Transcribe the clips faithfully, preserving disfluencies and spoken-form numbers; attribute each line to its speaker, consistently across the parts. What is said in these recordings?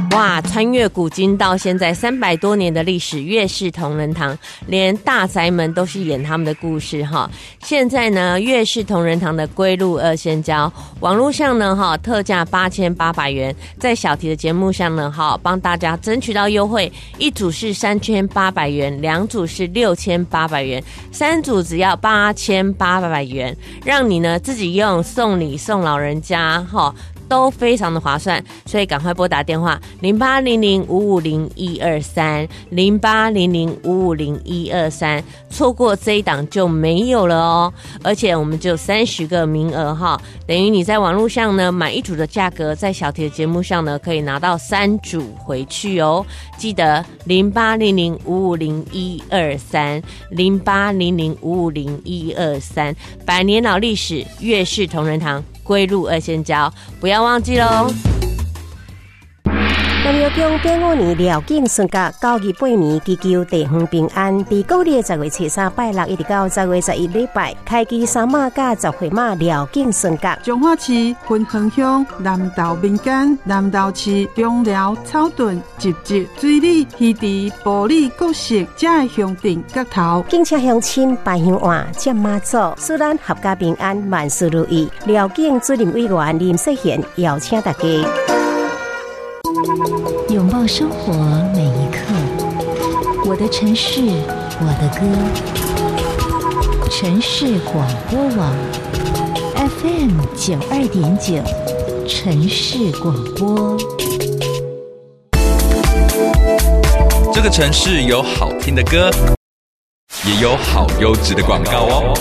Speaker 1: 哇，穿越古今到现在三百多年的历史，粤式同仁堂连大宅门都是演他们的故事哈。现在呢，粤式同仁堂的龟鹿二仙胶，网络上呢哈特价八千八百元，在小题的节目上呢哈帮大家争取到优惠，一组是三千八百元，两组是六千八百元，三组只要八千八百元，让你呢自己用、送礼、送老人家哈。都非常的划算，所以赶快拨打电话零八零零五五零一二三零八零零五五零一二三，错过这一档就没有了哦。而且我们只有三十个名额哈，等于你在网络上呢买一组的价格，在小题的节目上呢可以拿到三组回去哦。记得零八零零五五零一二三零八零零五五零一二三，百年老历史，粤式同仁堂。龟鹿二仙胶，不要忘记喽！
Speaker 2: 南药宫第五年廖景顺甲九月八年祈求地方平安，伫旧历十月初三拜六一直到十月十一礼拜，开基三马甲十岁马廖景顺甲。
Speaker 3: 彰化市分恒乡南投民间南投市中寮草屯集集水里鱼池玻璃各式才会乡镇角头，
Speaker 2: 敬请乡亲拜香碗接妈祖，祝咱合家平安，万事如意。廖景主任委员林世贤邀请大家。
Speaker 4: 拥抱生活每一刻，我的城市，我的歌。城市广播网 F M 九二点九，城市广播。
Speaker 5: 这个城市有好听的歌，也有好优质的广告哦。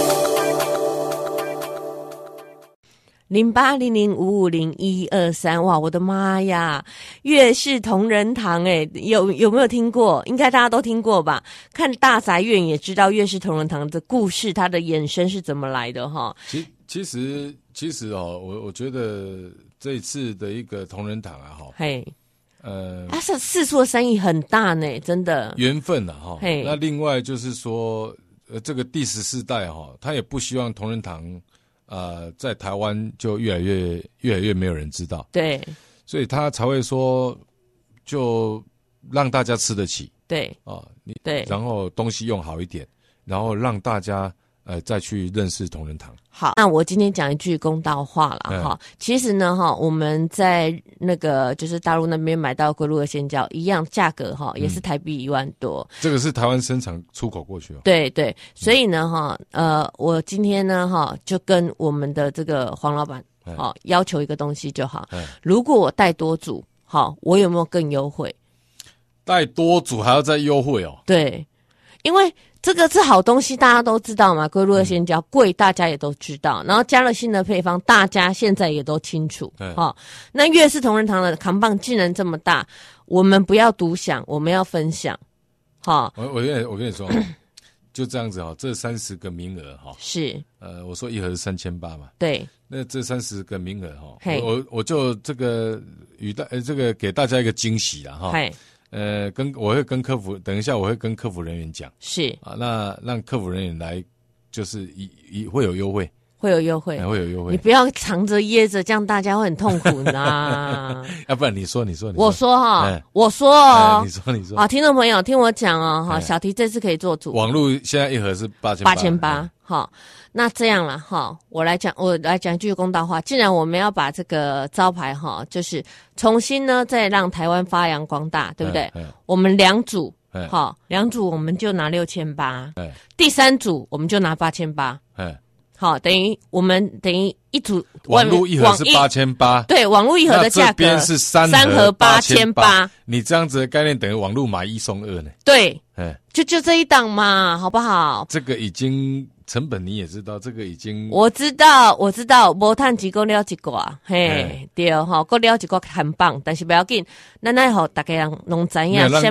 Speaker 1: 零八零零五五零一二三，哇，我的妈呀！粤式同仁堂，哎，有有没有听过？应该大家都听过吧？看大宅院也知道粤式同仁堂的故事，它的衍生是怎么来的哈。
Speaker 6: 其其实其实哦，我我觉得这一次的一个同仁堂啊，哈，
Speaker 1: 嘿，
Speaker 6: 呃，
Speaker 1: 它是四处的生意很大呢，真的
Speaker 6: 缘分啊，哈。
Speaker 1: 嘿，
Speaker 6: 那另外就是说，呃，这个第十四代哈，他也不希望同仁堂。呃，在台湾就越来越越来越没有人知道，
Speaker 1: 对，
Speaker 6: 所以他才会说，就让大家吃得起，
Speaker 1: 对，
Speaker 6: 啊、呃，你
Speaker 1: 对，
Speaker 6: 然后东西用好一点，然后让大家呃再去认识同仁堂。
Speaker 1: 好，那我今天讲一句公道话了哈、嗯。其实呢哈，我们在那个就是大陆那边买到龟鹿二仙胶一样价格哈，也是台币一万多、嗯。
Speaker 6: 这个是台湾生产出口过去哦。
Speaker 1: 对对，所以呢哈，呃，我今天呢哈就跟我们的这个黄老板好、嗯、要求一个东西就好。嗯、如果我带多组，好，我有没有更优惠？
Speaker 6: 带多组还要再优惠哦？
Speaker 1: 对，因为。这个是好东西，大家都知道嘛。龟鹿二仙胶贵，大家也都知道。然后加了新的配方，大家现在也都清楚。哈、哦，那粤式同仁堂的扛棒竟然这么大，我们不要独享，我们要分享。哈、哦，
Speaker 6: 我我跟你我跟你说，就这样子哈，这三十个名额哈，
Speaker 1: 是
Speaker 6: 呃，我说一盒是三千八嘛，
Speaker 1: 对，
Speaker 6: 那这三十个名额哈，我我就这个与大呃这个给大家一个惊喜啦哈。呃，跟我会跟客服，等一下我会跟客服人员讲，
Speaker 1: 是
Speaker 6: 啊，那让客服人员来，就是一一会有优惠，
Speaker 1: 会有优惠、
Speaker 6: 哎，会有优惠，
Speaker 1: 你不要藏着掖着，这样大家会很痛苦呢。
Speaker 6: 要不然你说，你说，你说
Speaker 1: 我说哈、哎，我说
Speaker 6: 哦、哎，你说，你说，
Speaker 1: 啊，听众朋友听我讲哦，哈、哎，小题这次可以做主，
Speaker 6: 网络现在一盒是八千
Speaker 1: 八千八，哈。那这样了哈，我来讲，我来讲一句公道话。既然我们要把这个招牌哈，就是重新呢，再让台湾发扬光大，对不对？我们两组，好，两组我们就拿六千八，第三组我们就拿八千八，好，等于我们等于一组
Speaker 6: 网络一盒是八千八，
Speaker 1: 对，网络一盒的价格，
Speaker 6: 这边是三
Speaker 1: 三盒八千八，
Speaker 6: 你这样子的概念等于网络买一送二呢？
Speaker 1: 对，就就这一档嘛，好不好？
Speaker 6: 这个已经。成本你也知道，这个已经
Speaker 1: 我知道，我知道，无趁钱够了一个，嘿，对哈，够了一个很棒，但是不要紧，咱来好大家人拢知影，什么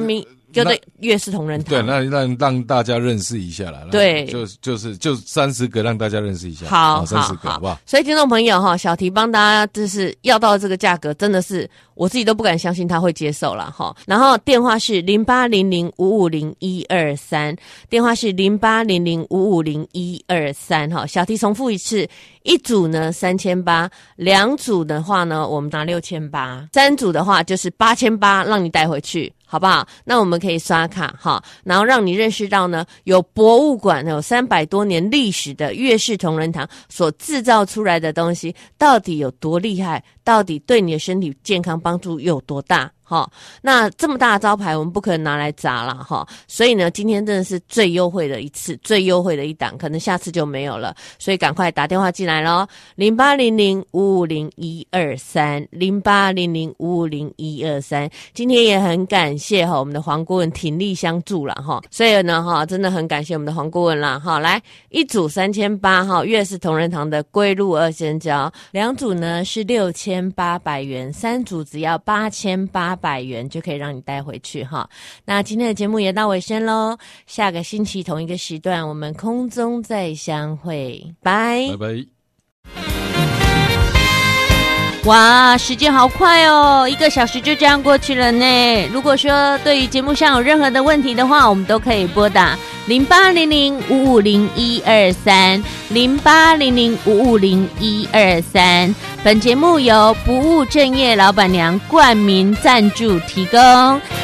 Speaker 1: 就对月式同仁堂。
Speaker 6: 对，那让让大家认识一下啦。
Speaker 1: 对，
Speaker 6: 就就是就三十个让大家认识一下。
Speaker 1: 好，
Speaker 6: 三十个好不好？
Speaker 1: 所以听众朋友哈，小提帮大家就是要到这个价格，真的是我自己都不敢相信他会接受了哈。然后电话是零八零零五五零一二三，电话是零八零零五五零一二三哈。小提重复一次，一组呢三千八，两组的话呢我们拿六千八，三组的话就是八千八，让你带回去。好不好？那我们可以刷卡哈，然后让你认识到呢，有博物馆有三百多年历史的月式同仁堂所制造出来的东西到底有多厉害，到底对你的身体健康帮助有多大。哈，那这么大的招牌我们不可能拿来砸了哈，所以呢，今天真的是最优惠的一次，最优惠的一档，可能下次就没有了，所以赶快打电话进来咯，零八零零五五零一二三，零八零零五五零一二三。今天也很感谢哈我们的黄顾问鼎力相助了哈，所以呢哈真的很感谢我们的黄顾问啦哈，来一组三千八哈，月式同仁堂的龟鹿二仙胶，两组呢是六千八百元，三组只要八千八百元就可以让你带回去哈。那今天的节目也到尾声咯，下个星期同一个时段我们空中再相会，拜
Speaker 6: 拜拜。
Speaker 1: 哇，时间好快哦，一个小时就这样过去了呢。如果说对于节目上有任何的问题的话，我们都可以拨打零八零零五五零一二三，零八零零五五零一二三。本节目由不务正业老板娘冠名赞助提供。